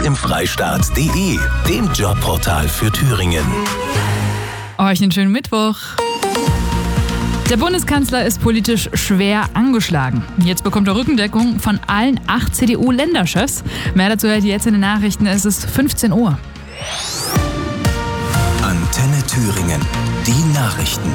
im Freistaat.de, dem Jobportal für Thüringen. Euch einen schönen Mittwoch. Der Bundeskanzler ist politisch schwer angeschlagen. Jetzt bekommt er Rückendeckung von allen 8 CDU-Länderchefs. Mehr dazu hört ihr jetzt in den Nachrichten. Es ist 15 Uhr. Antenne Thüringen. Die Nachrichten.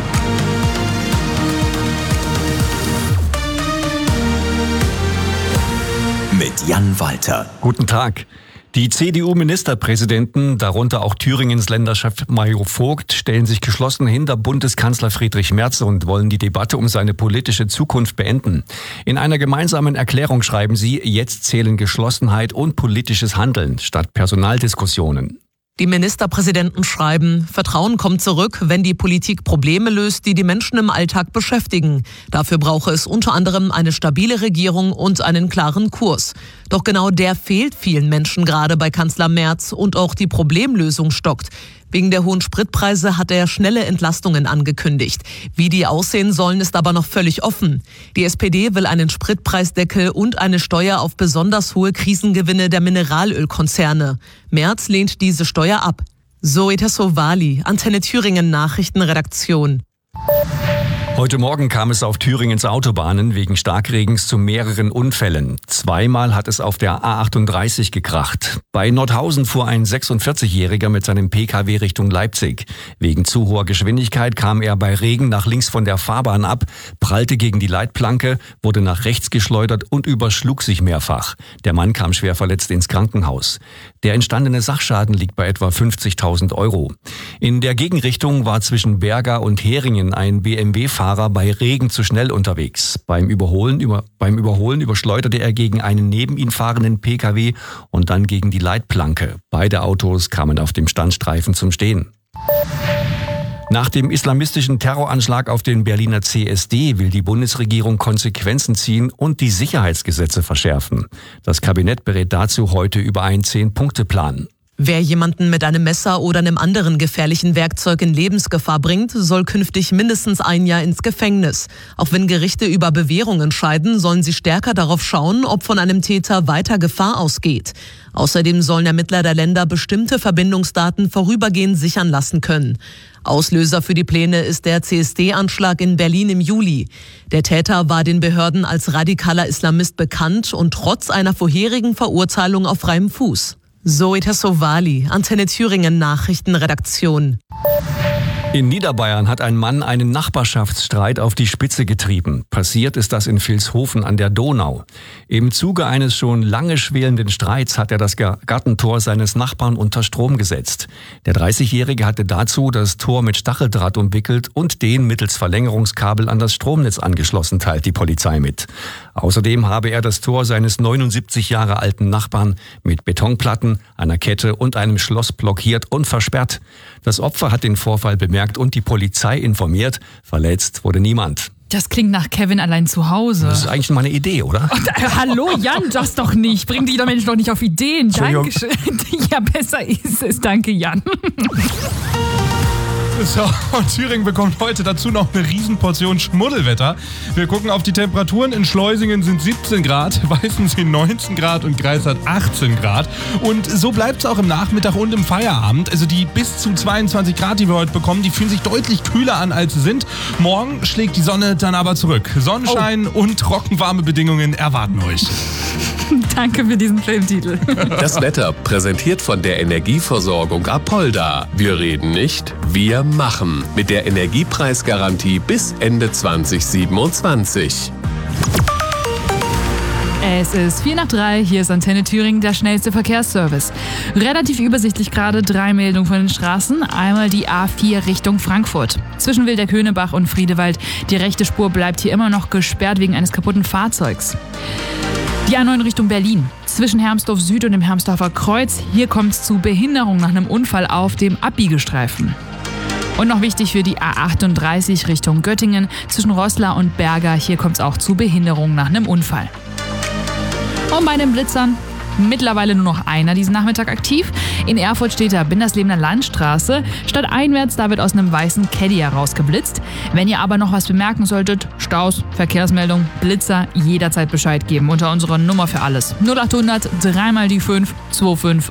Mit Jan Walter. Guten Tag. Die CDU-Ministerpräsidenten, darunter auch Thüringens Länderchef Mario Vogt, stellen sich geschlossen hinter Bundeskanzler Friedrich Merz und wollen die Debatte um seine politische Zukunft beenden. In einer gemeinsamen Erklärung schreiben sie, jetzt zählen Geschlossenheit und politisches Handeln statt Personaldiskussionen. Die Ministerpräsidenten schreiben, Vertrauen kommt zurück, wenn die Politik Probleme löst, die die Menschen im Alltag beschäftigen. Dafür brauche es unter anderem eine stabile Regierung und einen klaren Kurs. Doch genau der fehlt vielen Menschen gerade bei Kanzler Merz und auch die Problemlösung stockt. Wegen der hohen Spritpreise hat er schnelle Entlastungen angekündigt. Wie die aussehen sollen, ist aber noch völlig offen. Die SPD will einen Spritpreisdeckel und eine Steuer auf besonders hohe Krisengewinne der Mineralölkonzerne. Merz lehnt diese Steuer ab. Zoe Tassovali, Antenne Thüringen Nachrichtenredaktion. Heute Morgen kam es auf Thüringens Autobahnen wegen Starkregens zu mehreren Unfällen. Zweimal hat es auf der A38 gekracht. Bei Nordhausen fuhr ein 46-Jähriger mit seinem Pkw Richtung Leipzig. Wegen zu hoher Geschwindigkeit kam er bei Regen nach links von der Fahrbahn ab, prallte gegen die Leitplanke, wurde nach rechts geschleudert und überschlug sich mehrfach. Der Mann kam schwer verletzt ins Krankenhaus. Der entstandene Sachschaden liegt bei etwa 50.000 Euro. In der Gegenrichtung war zwischen Berga und Heringen ein BMW-Fahrer bei Regen zu schnell unterwegs. Beim Überholen überschleuderte er gegen einen neben ihn fahrenden Pkw und dann gegen die Leitplanke. Beide Autos kamen auf dem Standstreifen zum Stehen. Nach dem islamistischen Terroranschlag auf den Berliner CSD will die Bundesregierung Konsequenzen ziehen und die Sicherheitsgesetze verschärfen. Das Kabinett berät dazu heute über einen 10-Punkte-Plan. Wer jemanden mit einem Messer oder einem anderen gefährlichen Werkzeug in Lebensgefahr bringt, soll künftig mindestens 1 Jahr ins Gefängnis. Auch wenn Gerichte über Bewährung entscheiden, sollen sie stärker darauf schauen, ob von einem Täter weiter Gefahr ausgeht. Außerdem sollen Ermittler der Länder bestimmte Verbindungsdaten vorübergehend sichern lassen können. Auslöser für die Pläne ist der CSD-Anschlag in Berlin im Juli. Der Täter war den Behörden als radikaler Islamist bekannt und trotz einer vorherigen Verurteilung auf freiem Fuß. Zoe Tassovali, Antenne Thüringen Nachrichtenredaktion. In Niederbayern hat ein Mann einen Nachbarschaftsstreit auf die Spitze getrieben. Passiert ist das in Vilshofen an der Donau. Im Zuge eines schon lange schwelenden Streits hat er das Gartentor seines Nachbarn unter Strom gesetzt. Der 30-Jährige hatte dazu das Tor mit Stacheldraht umwickelt und den mittels Verlängerungskabel an das Stromnetz angeschlossen, teilt die Polizei mit. Außerdem habe er das Tor seines 79 Jahre alten Nachbarn mit Betonplatten, einer Kette und einem Schloss blockiert und versperrt. Das Opfer hat den Vorfall bemerkt und die Polizei informiert. Verletzt wurde niemand. Das klingt nach Kevin allein zu Hause. Das ist eigentlich mal eine Idee, oder? Hallo Jan, das doch nicht. Bring die Menschen doch nicht auf Ideen. Dankeschön. Ja, besser ist es. Danke, Jan. So, und Thüringen bekommt heute dazu noch eine Riesenportion Schmuddelwetter. Wir gucken auf die Temperaturen. In Schleusingen sind 17 Grad, Weißensee 19 Grad und Greifswald 18 Grad. Und so bleibt es auch im Nachmittag und im Feierabend. Also die bis zu 22 Grad, die wir heute bekommen, die fühlen sich deutlich kühler an, als sie sind. Morgen schlägt die Sonne dann aber zurück. Sonnenschein und trockenwarme Bedingungen erwarten euch. Danke für diesen Filmtitel. Das Wetter präsentiert von der Energieversorgung Apolda. Wir reden nicht, wir machen. Mit der Energiepreisgarantie bis Ende 2027. Es ist 2:04, hier ist Antenne Thüringen, der schnellste Verkehrsservice. Relativ übersichtlich gerade 3 Meldungen von den Straßen. Einmal die A4 Richtung Frankfurt. Zwischen Wilderköhnebach und Friedewald. Die rechte Spur bleibt hier immer noch gesperrt wegen eines kaputten Fahrzeugs. Die A9 Richtung Berlin. Zwischen Hermsdorf Süd und dem Hermsdorfer Kreuz. Hier kommt es zu Behinderung nach einem Unfall auf dem Abbiegestreifen. Und noch wichtig für die A38 Richtung Göttingen. Zwischen Roßla und Berga. Hier kommt es auch zu Behinderung nach einem Unfall. Und bei den Blitzern mittlerweile nur noch einer diesen Nachmittag aktiv. In Erfurt steht da Binderslebener Landstraße. Stadteinwärts, da wird aus einem weißen Caddy herausgeblitzt. Wenn ihr aber noch was bemerken solltet, Staus, Verkehrsmeldung, Blitzer, jederzeit Bescheid geben unter unserer Nummer für alles. 0800 3 mal die 5 25